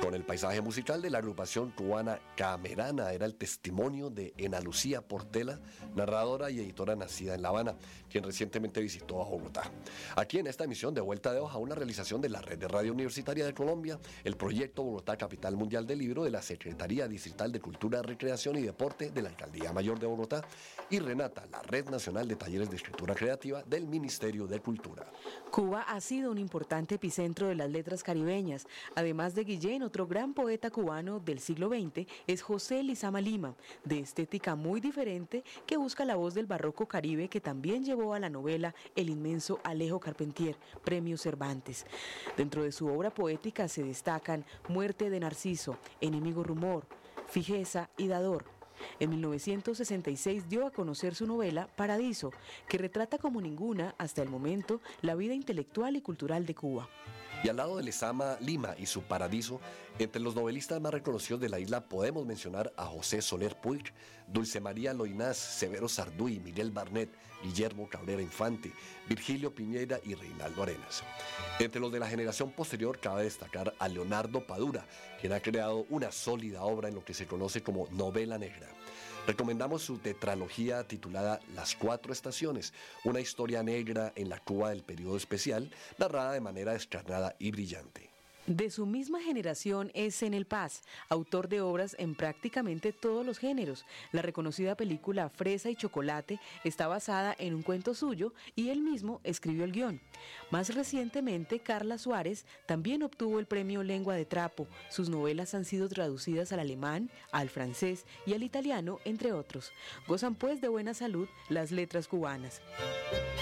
Con el paisaje musical de la agrupación cubana Camerana era el testimonio de Ena Lucía Portela, narradora y editora nacida en La Habana, quien recientemente visitó a Bogotá. Aquí en esta emisión de Vuelta de Hoja, una realización de la Red de Radio Universitaria de Colombia, el proyecto Bogotá Capital Mundial del Libro de la Secretaría Distrital de Cultura, Recreación y Deporte de la Alcaldía Mayor de Bogotá y Renata, la Red Nacional de Talleres de Escritura Creativa del Ministerio de Cultura. Cuba ha sido un importante epicentro de las letras caribeñas. Además de Guillén, otro gran poeta cubano del siglo XX es José Lizama Lima, de estética muy diferente que busca la voz del barroco caribe que también llevó a la novela el inmenso Alejo Carpentier, Premio Cervantes. Dentro de su obra poética se destacan Muerte de Narciso, Enemigo Rumor, Fijeza y Dador. En 1966 dio a conocer su novela Paradiso, que retrata como ninguna, hasta el momento, la vida intelectual y cultural de Cuba. Y al lado de Lizama Lima y su Paradiso, entre los novelistas más reconocidos de la isla podemos mencionar a José Soler Puig, Dulce María Loinás, Severo Sarduy, Miguel Barnet, Guillermo Cabrera Infante, Virgilio Piñera y Reinaldo Arenas. Entre los de la generación posterior cabe destacar a Leonardo Padura, quien ha creado una sólida obra en lo que se conoce como novela negra. Recomendamos su tetralogía titulada Las Cuatro Estaciones, una historia negra en la Cuba del periodo especial, narrada de manera descarnada y brillante. De su misma generación es Enel Paz, autor de obras en prácticamente todos los géneros. La reconocida película Fresa y Chocolate está basada en un cuento suyo y él mismo escribió el guión. Más recientemente, Carla Suárez también obtuvo el premio Lengua de Trapo. Sus novelas han sido traducidas al alemán, al francés y al italiano, entre otros. Gozan pues de buena salud las letras cubanas.